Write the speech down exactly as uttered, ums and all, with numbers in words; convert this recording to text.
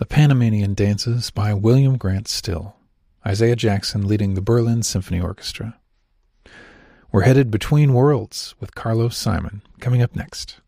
The Panamanian Dances by William Grant Still. Isaiah Jackson leading the Berlin Symphony Orchestra. We're headed between worlds with Carlos Simon, coming up next.